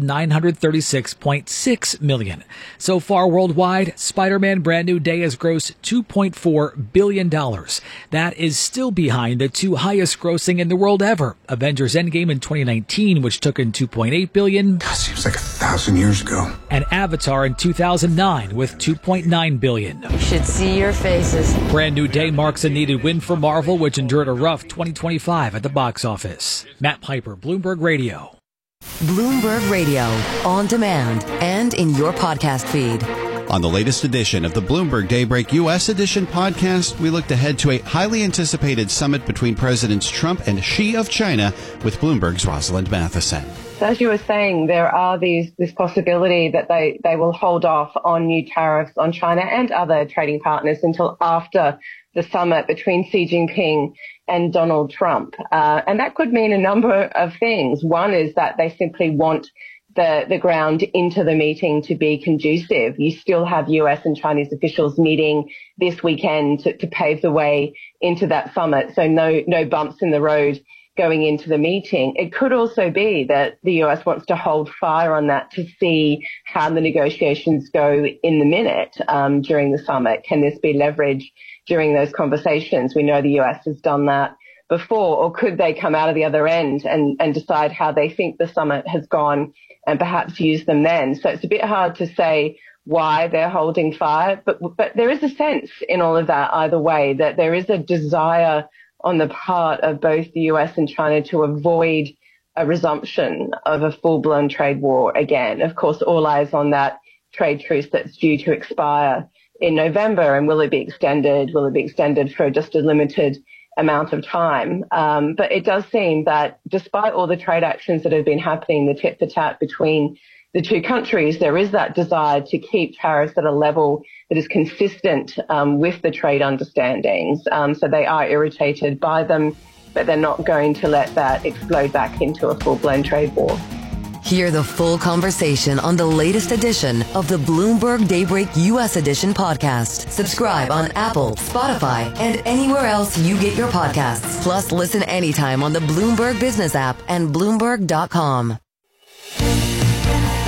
$936.6 million. So far worldwide, Spider-Man Brand New Day has grossed $2.4 billion. That is still behind the two highest grossing in the world ever, Avengers Endgame in 2019, which took in $2.8 billion. God, seems like 1,000 years ago. And Avatar in 2009 with $2.9 billion. You should see your faces. Brand New Day marks a needed win for Marvel, which endured a rough 2025 at the box office. Matt Piper, Bloomberg Radio. Bloomberg Radio, on demand and in your podcast feed. On the latest edition of the Bloomberg Daybreak U.S. Edition podcast, we looked ahead to a highly anticipated summit between Presidents Trump and Xi of China with Bloomberg's Rosalind Matheson. So as you were saying, there are this possibility that they will hold off on new tariffs on China and other trading partners until after the summit between Xi Jinping and Donald Trump. And that could mean a number of things. One is that they simply want the ground into the meeting to be conducive. You still have US and Chinese officials meeting this weekend to pave the way into that summit. So no bumps in the road going into the meeting. It could also be that the US wants to hold fire on that to see how the negotiations go in the minute during the summit. Can this be leveraged during those conversations? We know the US has done that before. Or could they come out of the other end and decide how they think the summit has gone and perhaps use them then? So it's a bit hard to say why they're holding fire, but there is a sense in all of that either way that there is a desire on the part of both the US and China to avoid a resumption of a full-blown trade war again. Of course, all eyes on that trade truce that's due to expire in November. And will it be extended? Will it be extended for just a limited amount of time? But it does seem that despite all the trade actions that have been happening, the tit for tat between the two countries, there is that desire to keep tariffs at a level that is consistent with the trade understandings. So they are irritated by them, but they're not going to let that explode back into a full-blown trade war. Hear the full conversation on the latest edition of the Bloomberg Daybreak U.S. Edition podcast. Subscribe on Apple, Spotify, and anywhere else you get your podcasts. Plus, listen anytime on the Bloomberg Business app and Bloomberg.com.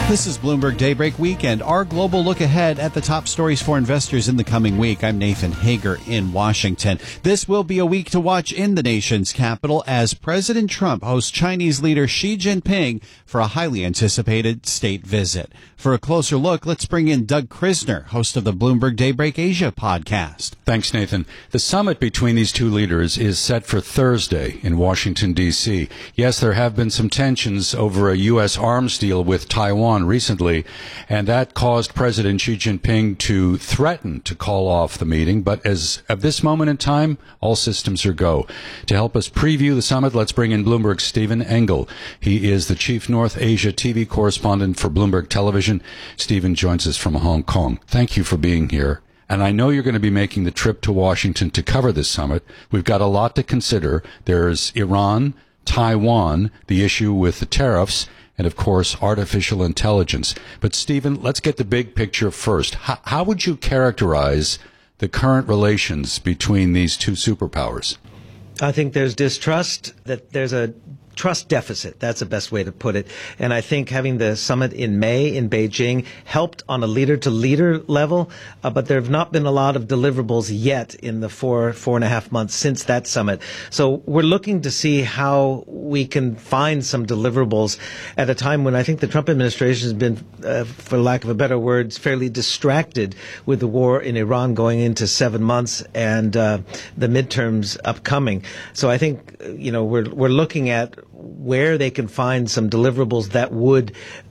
This is Bloomberg Daybreak Weekend, our global look ahead at the top stories for investors in the coming week. I'm Nathan Hager in Washington. This will be a week to watch in the nation's capital as President Trump hosts Chinese leader Xi Jinping for a highly anticipated state visit. For a closer look, let's bring in Doug Krisner, host of the Bloomberg Daybreak Asia podcast. Thanks, Nathan. The summit between these two leaders is set for Thursday in Washington, D.C. Yes, there have been some tensions over a U.S. arms deal with Taiwan recently, and that caused President Xi Jinping to threaten to call off the meeting. But as of this moment in time, all systems are go. To help us preview the summit, let's bring in Bloomberg's Stephen Engel. He is the chief North Asia TV correspondent for Bloomberg Television. Stephen joins us from Hong Kong. Thank you for being here. And I know you're going to be making the trip to Washington to cover this summit. We've got a lot to consider. There's Iran, Taiwan, the issue with the tariffs, and, of course, artificial intelligence. But, Stephen, let's get the big picture first. How would you characterize the current relations between these two superpowers? I think there's distrust, that there's a trust deficit. That's the best way to put it. And I think having the summit in May in Beijing helped on a leader-to-leader level, but there have not been a lot of deliverables yet in the four and a half months since that summit. So we're looking to see how we can find some deliverables at a time when I think the Trump administration has been, for lack of a better word, fairly distracted with the war in Iran going into 7 months and the midterms upcoming. So I think, we're looking at where they can find some deliverables that would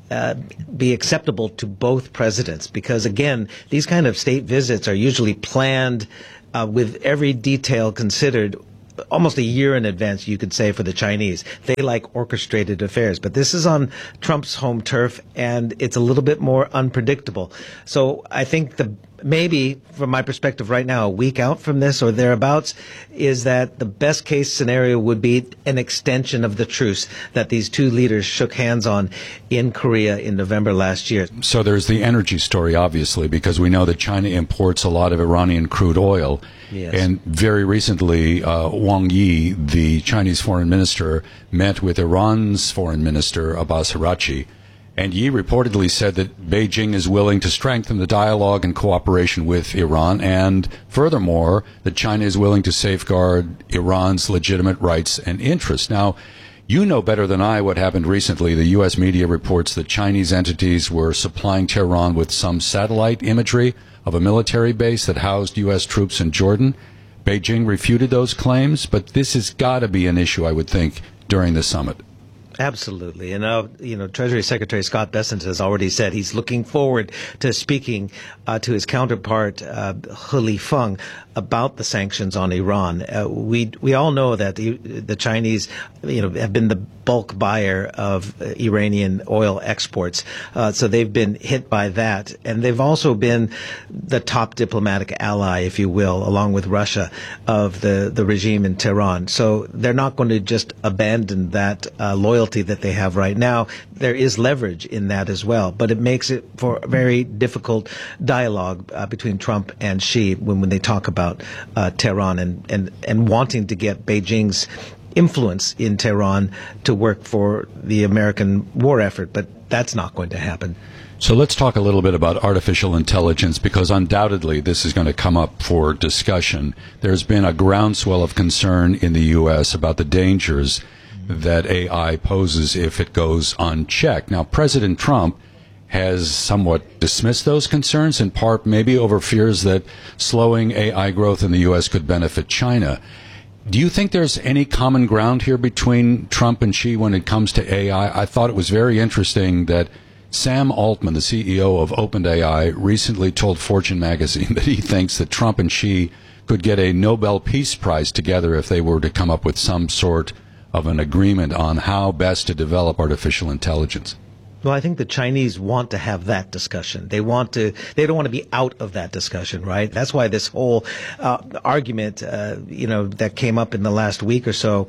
be acceptable to both presidents. Because, again, these kind of state visits are usually planned with every detail considered almost a year in advance, you could say, for the Chinese. They like orchestrated affairs. But this is on Trump's home turf, and it's a little bit more unpredictable. So I think maybe, from my perspective right now, a week out from this or thereabouts, is that the best case scenario would be an extension of the truce that these two leaders shook hands on in Korea in November last year. So there's the energy story, obviously, because we know that China imports a lot of Iranian crude oil. Yes. And very recently, Wang Yi, the Chinese foreign minister, met with Iran's foreign minister, Abbas Araghchi. And Yi reportedly said that Beijing is willing to strengthen the dialogue and cooperation with Iran, and furthermore, that China is willing to safeguard Iran's legitimate rights and interests. Now, you know better than I what happened recently. The U.S. media reports that Chinese entities were supplying Tehran with some satellite imagery of a military base that housed U.S. troops in Jordan. Beijing refuted those claims, but this has got to be an issue, I would think, during the summit. Absolutely. And, Treasury Secretary Scott Bessent has already said he's looking forward to speaking to his counterpart, He Lifeng, about the sanctions on Iran. We all know that the Chinese, have been the bulk buyer of Iranian oil exports. So they've been hit by that. And they've also been the top diplomatic ally, if you will, along with Russia, of the regime in Tehran. So they're not going to just abandon that loyalty that they have right now. There is leverage in that as well, but it makes it for a very difficult dialogue between Trump and Xi when they talk about Tehran and wanting to get Beijing's influence in Tehran to work for the American war effort, but that's not going to happen. So let's talk a little bit about artificial intelligence, because undoubtedly this is going to come up for discussion. There's been a groundswell of concern in the U.S. about the dangers that AI poses if it goes unchecked. Now, President Trump has somewhat dismissed those concerns, in part maybe over fears that slowing AI growth in the U.S. could benefit China. Do you think there's any common ground here between Trump and Xi when it comes to AI? I thought it was very interesting that Sam Altman, the CEO of OpenAI, recently told Fortune magazine that he thinks that Trump and Xi could get a Nobel Peace Prize together if they were to come up with some sort of an agreement on how best to develop artificial intelligence. Well, I think the Chinese want to have that discussion. They don't want to be out of that discussion, right? That's why this whole argument, that came up in the last week or so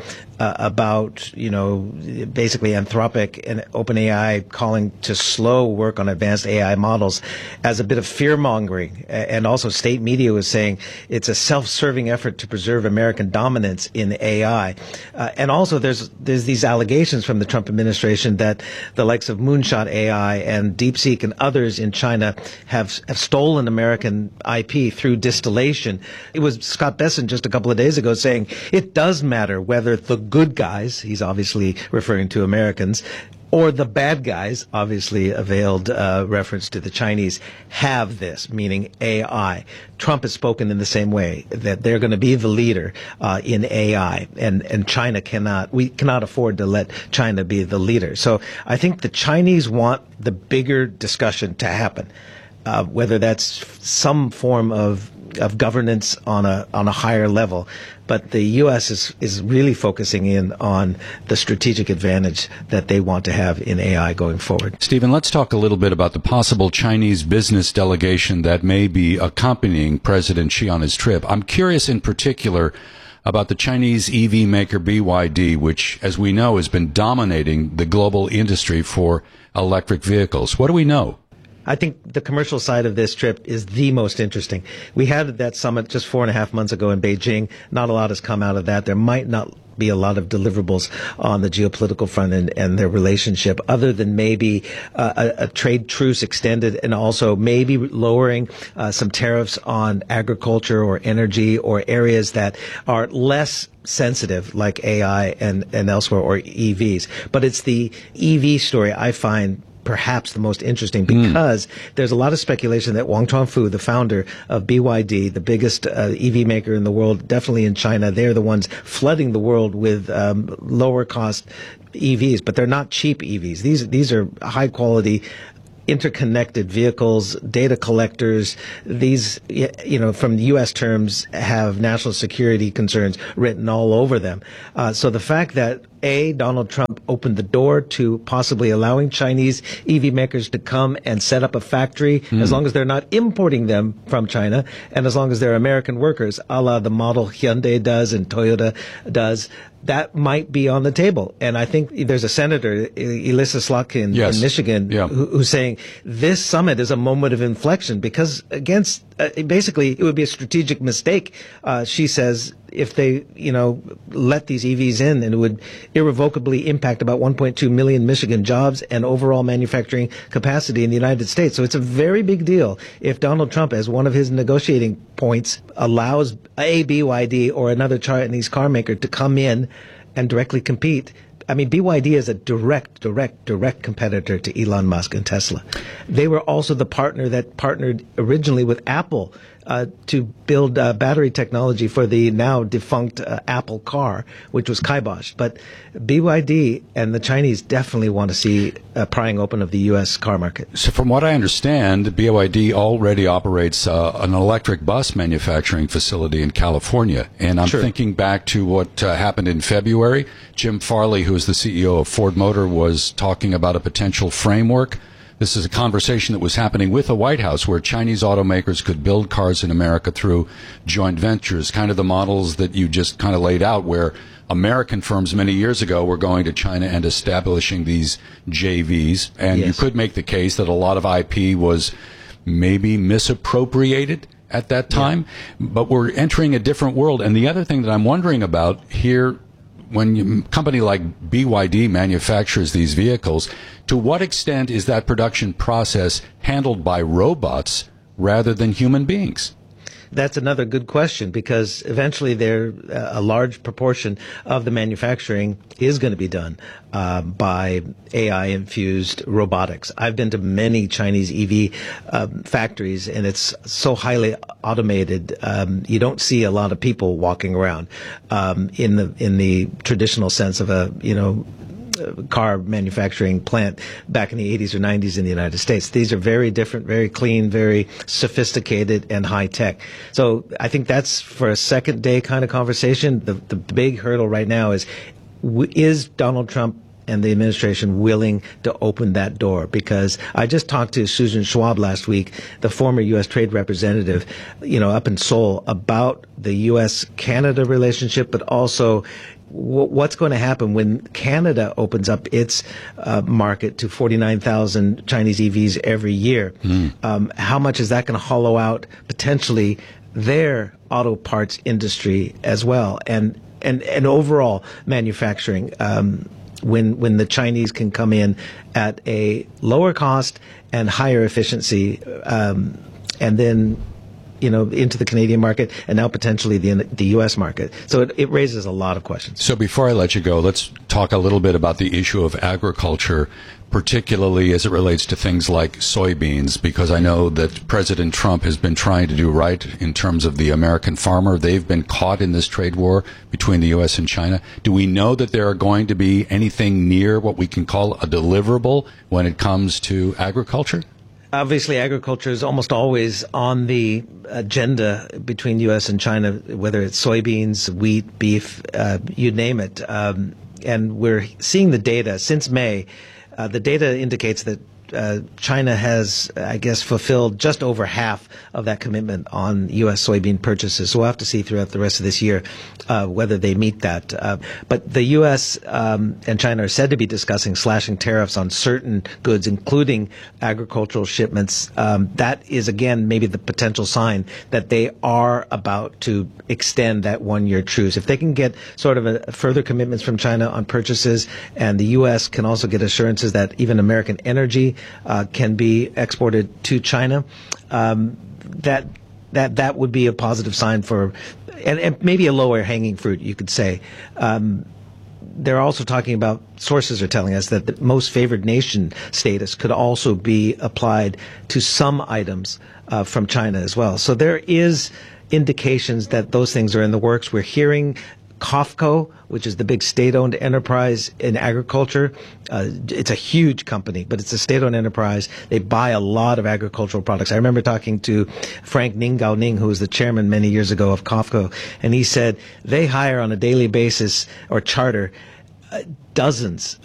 about, basically Anthropic and OpenAI calling to slow work on advanced AI models as a bit of fear-mongering. And also state media was saying it's a self-serving effort to preserve American dominance in AI. And also there's these allegations from the Trump administration that the likes of Moon Moonshot AI and DeepSeek and others in China have stolen American IP through distillation. It was Scott Bessent just a couple of days ago saying it does matter whether the good guys, he's obviously referring to Americans, or the bad guys, obviously a veiled reference to the Chinese, have this, meaning AI. Trump has spoken in the same way, that they're going to be the leader in AI, and China we cannot afford to let China be the leader. So I think the Chinese want the bigger discussion to happen, whether that's some form of governance on a higher level. But the U.S. is really focusing in on the strategic advantage that they want to have in AI going forward. Stephen, let's talk a little bit about the possible Chinese business delegation that may be accompanying President Xi on his trip. I'm curious in particular about the Chinese EV maker BYD, which, as we know, has been dominating the global industry for electric vehicles. What do we know? I think the commercial side of this trip is the most interesting. We had that summit just 4.5 months ago in Beijing. Not a lot has come out of that. There might not be a lot of deliverables on the geopolitical front and their relationship, other than maybe a trade truce extended, and also maybe lowering some tariffs on agriculture or energy or areas that are less sensitive, like AI and elsewhere, or EVs. But it's the EV story I find perhaps the most interesting, because there's a lot of speculation that Wang Chuanfu, the founder of BYD, the biggest EV maker in the world, definitely in China, they're the ones flooding the world with lower cost EVs, but they're not cheap EVs. These are high quality interconnected vehicles, data collectors. These, from U.S. terms, have national security concerns written all over them. So the fact that Donald Trump opened the door to possibly allowing Chinese EV makers to come and set up a factory, as long as they're not importing them from China, and as long as they're American workers, a la the model Hyundai does and Toyota does, that might be on the table. And I think there's a senator, Elissa Slotkin in Michigan, who's saying this summit is a moment of inflection, because basically it would be a strategic mistake, she says, if they, let these EVs in, and it would irrevocably impact about 1.2 million Michigan jobs and overall manufacturing capacity in the United States. So it's a very big deal if Donald Trump, as one of his negotiating points, allows a BYD or another Chinese car maker to come in and directly compete. I mean, BYD is a direct competitor to Elon Musk and Tesla. They were also the partner that partnered originally with Apple to build battery technology for the now defunct Apple car, which was kiboshed. But BYD and the Chinese definitely want to see a prying open of the U.S. car market. So from what I understand, BYD already operates an electric bus manufacturing facility in California. And I'm thinking back to what happened in February. Jim Farley, who is the CEO of Ford Motor, was talking about a potential framework. This is a conversation that was happening with the White House, where Chinese automakers could build cars in America through joint ventures, kind of the models that you just kind of laid out, where American firms many years ago were going to China and establishing these JVs. And you could make the case that a lot of IP was maybe misappropriated at that time. But we're entering a different world. And the other thing that I'm wondering about here, when a company like BYD manufactures these vehicles, to what extent is that production process handled by robots rather than human beings? That's another good question, because eventually a large proportion of the manufacturing is going to be done by AI-infused robotics. I've been to many Chinese EV factories, and it's so highly automated. You don't see a lot of people walking around in the traditional sense of a car manufacturing plant back in the 80s or 90s in the United States. These are very different, very clean, very sophisticated, and high tech. So I think that's for a second day kind of conversation. The big hurdle right now is Donald Trump and the administration willing to open that door? Because I just talked to Susan Schwab last week, the former U.S. trade representative, up in Seoul, about the U.S.-Canada relationship, but also what's going to happen when Canada opens up its market to 49,000 Chinese EVs every year. How much is that going to hollow out potentially their auto parts industry as well, and overall manufacturing when the Chinese can come in at a lower cost and higher efficiency, and then into the Canadian market and now potentially the U.S. market. So it raises a lot of questions. So before I let you go, let's talk a little bit about the issue of agriculture, particularly as it relates to things like soybeans, because I know that President Trump has been trying to do right in terms of the American farmer. They've been caught in this trade war between the U.S. and China. Do we know that there are going to be anything near what we can call a deliverable when it comes to agriculture? Obviously, agriculture is almost always on the agenda between U.S. and China, whether it's soybeans, wheat, beef, you name it. And we're seeing the data since May. The data indicates that China has, I guess, fulfilled just over half of that commitment on U.S. soybean purchases. So we'll have to see throughout the rest of this year whether they meet that. But the U.S. And China are said to be discussing slashing tariffs on certain goods, including agricultural shipments. That is, again, maybe the potential sign that they are about to extend that one-year truce. If they can get sort of further commitments from China on purchases, and the U.S. can also get assurances that even American energy can be exported to China, that would be a positive sign for, and maybe a lower hanging fruit, you could say. They're also talking about, sources are telling us that the most favored nation status could also be applied to some items from China as well. So there is indications that those things are in the works. We're hearing COFCO, which is the big state-owned enterprise in agriculture. It's a huge company, but it's a state-owned enterprise. They buy a lot of agricultural products. I remember talking to Frank Ning, who was the chairman many years ago of COFCO, and he said they hire on a daily basis or charter dozens